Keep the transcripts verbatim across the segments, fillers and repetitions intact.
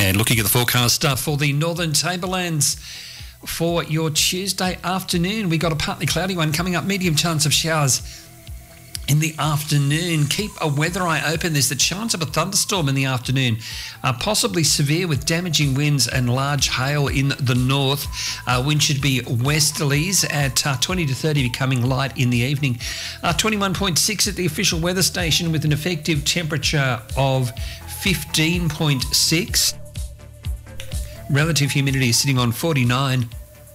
And looking at the forecast uh, for the Northern Tablelands for your Tuesday afternoon, we got a partly cloudy one coming up, medium chance of showers in the afternoon. Keep a weather eye open. There's the chance of a thunderstorm in the afternoon, uh, possibly severe with damaging winds and large hail in the north. Uh, wind should be westerlies at uh, twenty to thirty, becoming light in the evening. Uh, twenty-one point six at the official weather station with an effective temperature of fifteen point six. Relative humidity is sitting on forty-nine.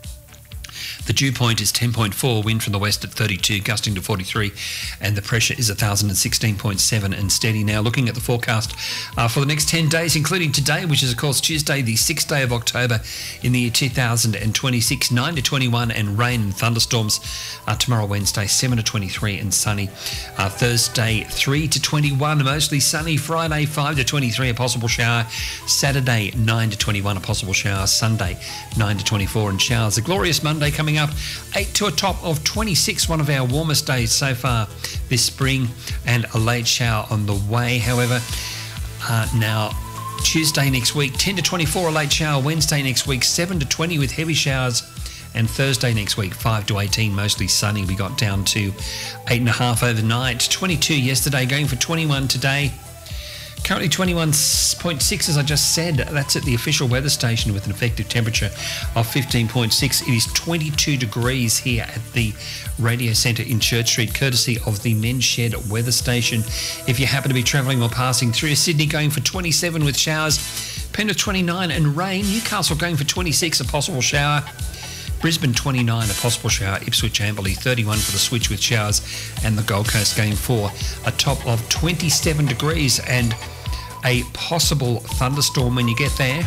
The dew point is ten point four, wind from the west at thirty-two, gusting to forty-three, and the pressure is one thousand sixteen point seven and steady. Now, looking at the forecast uh, for the next ten days, including today, which is, of course, Tuesday, the sixth day of October in the year two thousand twenty-six, nine to twenty-one, and rain and thunderstorms. Uh, tomorrow, Wednesday, seven to twenty-three and sunny. Uh, Thursday, three to twenty-one, mostly sunny. Friday, five to twenty-three, a possible shower. Saturday, nine to twenty-one, a possible shower. Sunday, nine to twenty-four, and showers. A glorious Monday coming up, eight to a top of twenty-six, one of our warmest days so far this spring, and a late shower on the way. However, uh, now Tuesday next week, ten to twenty-four, a late shower. Wednesday next week, seven to twenty with heavy showers. And Thursday next week, five to eighteen, mostly sunny. We got down to eight and a half overnight, twenty-two yesterday, going for twenty-one today. Currently twenty-one point six, as I just said. That's at the official weather station with an effective temperature of fifteen point six. It is twenty-two degrees here at the Radio Centre in Church Street, courtesy of the Men's Shed weather station. If you happen to be travelling or passing through Sydney, going for twenty-seven with showers. Penrith twenty-nine and rain. Newcastle going for twenty-six, a possible shower. Brisbane twenty-nine, a possible shower. Ipswich Amberley thirty-one for the switch with showers, and the Gold Coast going for a top of twenty-seven degrees and a possible thunderstorm when you get there.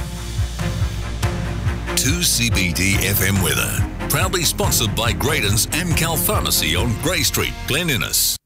two C B D F M weather, proudly sponsored by Graydon's Amcal Pharmacy on Grey Street, Glen Innes.